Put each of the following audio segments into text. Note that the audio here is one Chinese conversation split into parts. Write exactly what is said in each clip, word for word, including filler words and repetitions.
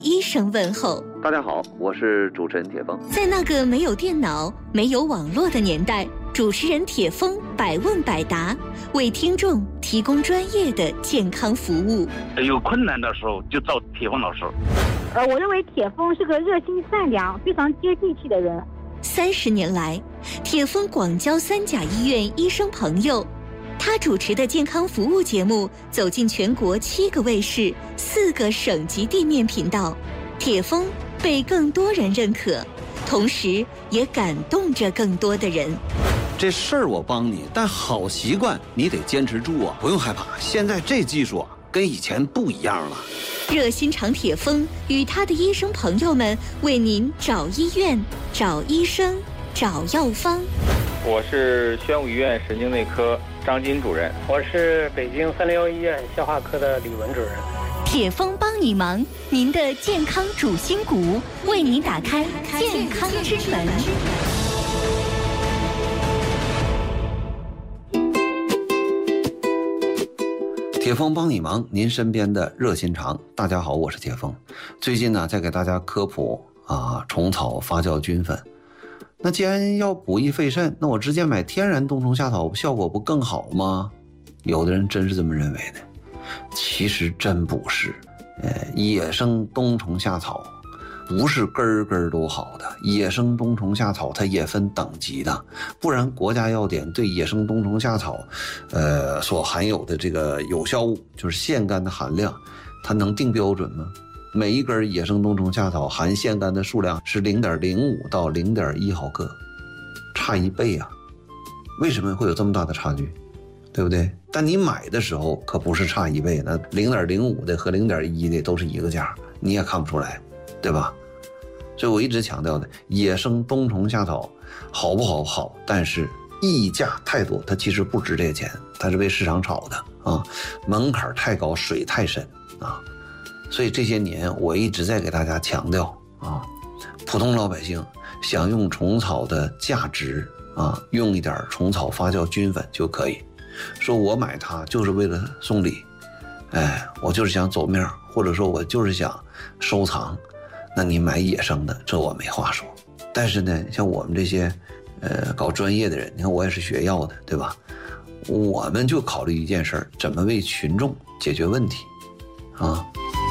医生问候。 大家好，我是主持人铁峰。 在那个没有电脑、没有网络的年代，主持人铁峰百问百答，为听众提供专业的健康服务。 有困难的时候就找铁峰老师。 呃，我认为铁峰是个热心善良、非常接地气的人。 三十年来，铁峰广交三甲医院医生朋友。他主持的健康服务节目走进全国七个卫视、四个省级地面频道，铁峰被更多人认可，同时也感动着更多的人。 这事儿我帮你，但好习惯你得坚持住啊！不用害怕，现在这技术啊，跟以前不一样了。 热心肠铁峰与他的医生朋友们为您找医院、找医生、找药方。 我是宣武医院神经内科张金主任， 我是北京三零幺医院消化科的李文主任。 铁峰帮你忙，您的健康主心骨，为您打开健康之门。 铁峰帮你忙，您身边的热心肠。大家好，我是铁峰。最近呢，在给大家科普啊虫草发酵菌粉。那既然要补益肺肾，那我直接买天然冬虫夏草效果不更好吗？有的人真是这么认为的，其实真不是。呃，野生冬虫夏草不是根根都好的，野生冬虫夏草它也分等级的，不然国家药典对野生冬虫夏草，呃，所含有的这个有效物，就是腺苷的含量，它能定标准吗？每一根野生冬虫夏草含腺苷的数量是 零点零五 到 零点一 毫克，差一倍啊！为什么会有这么大的差距？对不对？但你买的时候可不是差一倍，那 零点零五 的和 零点一 的都是一个价，你也看不出来，对吧？所以我一直强调的，野生冬虫夏草好不好？好，但是溢价太多，它其实不值这个钱，它是被市场炒的啊，门槛太高，水太深啊。所以这些年我一直在给大家强调啊，普通老百姓想用虫草的价值啊，用一点虫草发酵菌粉就可以。说我买它就是为了送礼，哎，我就是想走面，或者说我就是想收藏，那你买野生的，这我没话说。但是呢，像我们这些呃搞专业的人，你看我也是学药的，对吧？我们就考虑一件事儿，怎么为群众解决问题啊？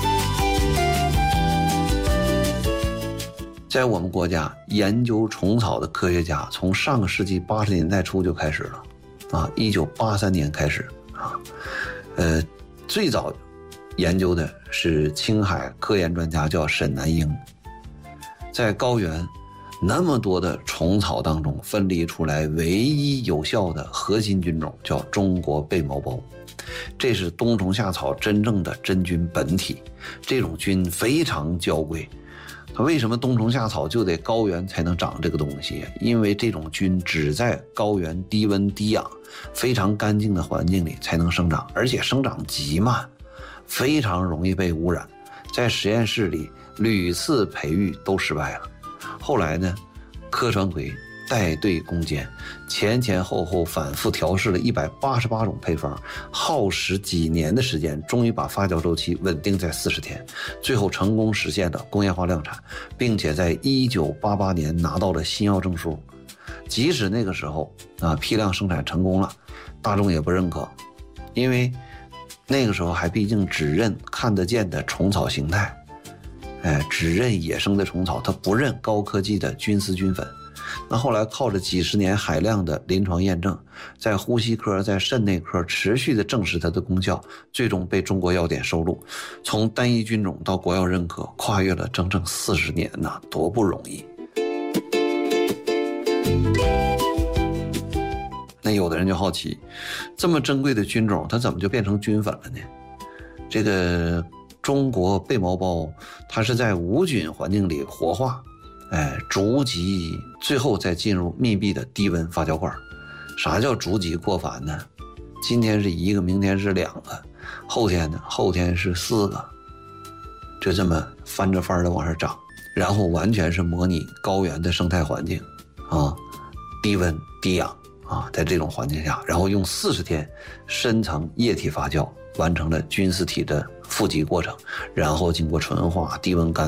在我们国家，研究虫草的科学家从上个世纪八十年代初就开始了，啊，一九八三年开始啊，呃，最早研究的是青海科研专家叫沈南英，在高原那么多的虫草当中分离出来唯一有效的核心菌种叫中国贝毛包，这是冬虫夏草真正的真菌本体，这种菌非常娇贵。它为什么冬虫夏草就得高原才能长这个东西？因为这种菌只在高原低温低氧非常干净的环境里才能生长，而且生长极慢，非常容易被污染，在实验室里屡次培育都失败了。后来呢，柯传奎带队攻坚，前前后后反复调试了一百八十八种配方，耗时几年的时间，终于把发酵周期稳定在四十天，最后成功实现了工业化量产，并且在一九八八年拿到了新药证书。即使那个时候啊批量生产成功了，大众也不认可，因为那个时候还毕竟只认看得见的虫草形态，哎，只认野生的虫草，它不认高科技的菌丝菌粉。那后来靠着几十年海量的临床验证，在呼吸科、在肾内科持续的证实它的功效，最终被中国药典收录，从单一菌种到国药认可，跨越了整整四十年呐，多不容易。那有的人就好奇，这么珍贵的菌种，它怎么就变成菌粉了呢？这个中国贝毛包，它是在无菌环境里活化，哎，逐级最后再进入密闭的低温发酵罐。啥叫逐级过繁呢？今天是一个，明天是两个，后天呢，后天是四个，就这么翻着翻的往上涨，然后完全是模拟高原的生态环境啊，低温低氧啊，在这种环境下，然后用四十天深层液体发酵，完成了菌丝体的富集过程，然后经过纯化、低温干